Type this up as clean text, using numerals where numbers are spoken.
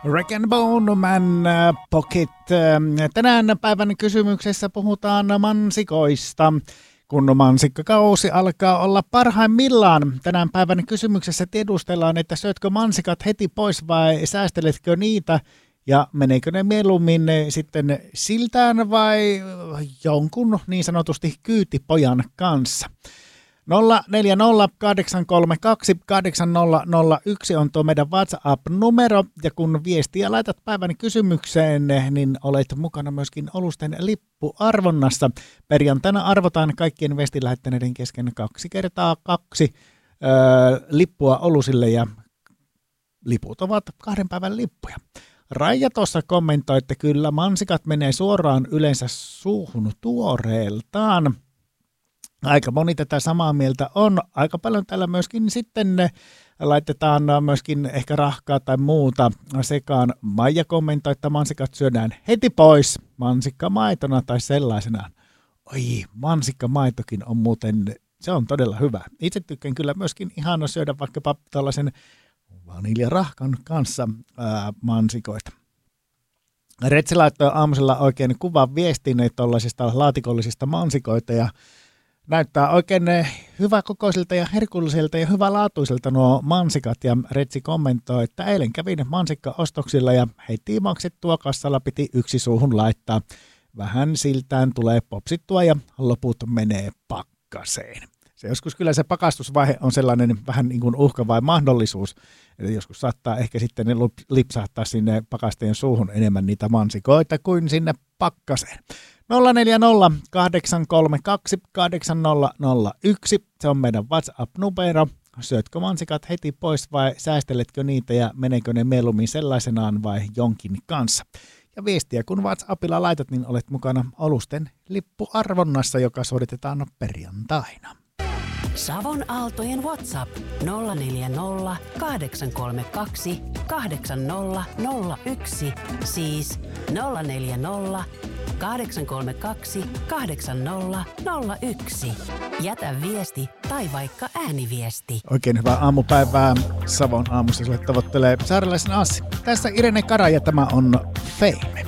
Rag and Bone Man Pocket. Tänään päivän kysymyksessä puhutaan mansikoista. Kun mansikkakausi alkaa olla parhaimmillaan, tänään päivän kysymyksessä tiedustellaan, että syötkö mansikat heti pois vai säästeletkö niitä? Ja meneekö ne mieluummin sitten siltään vai jonkun niin sanotusti kyytipojan kanssa? 0408328001 on tuo meidän WhatsApp-numero, ja kun viestiä laitat päivän kysymykseen, niin olet mukana myöskin Olusten lippuarvonnassa. Perjantaina arvotaan kaikkien viestin lähettäneiden kesken 2x2 lippua Olusille, ja liput ovat 2 päivän lippuja. Raija tuossa kommentoi, että kyllä mansikat menee suoraan yleensä suuhun tuoreeltaan. Aika moni tätä samaa mieltä on. Aika paljon täällä myöskin sitten laitetaan myöskin ehkä rahkaa tai muuta sekaan. Maija kommentoi, että mansikat syödään heti pois mansikkamaitona tai sellaisenaan. Oi, mansikkamaitokin on muuten, se on todella hyvä. Itse tykkään kyllä myöskin ihana syödä vaikkapa tällaisen vaniljarahkan kanssa mansikoita. Retsi laittoi aamusella oikein kuvan viestin tuollaisista laatikollisista mansikoita ja näyttää oikein hyväkokoisilta ja herkullisilta ja hyvälaatuisilta nuo mansikat, ja Retsi kommentoi, että eilen kävin mansikkaostoksilla ja heti maksettua kassalla piti yksi suuhun laittaa. Vähän siltään tulee popsittua ja loput menee pakkaseen. Se joskus kyllä se pakastusvaihe on sellainen vähän niin kuin uhka vai mahdollisuus, eli joskus saattaa ehkä sitten ne lipsahtaa sinne pakasteen suuhun enemmän niitä mansikoita kuin sinne pakkaseen. 0408328001, se on meidän WhatsApp-numero. Syötkö mansikat heti pois vai säästeletkö niitä ja meneekö ne mieluummin sellaisenaan vai jonkin kanssa? Ja viestiä kun WhatsAppilla laitat, niin olet mukana Olusten lippuarvonnassa, joka suoritetaan perjantaina. Savon Aaltojen WhatsApp 040 832 8001, siis 040 832 8001. Jätä viesti tai vaikka ääniviesti. Oikein hyvää aamupäivää Savon aamussa sulle tavoittelee saarelaisen Assi. Tässä Irene Kara ja tämä on Fame.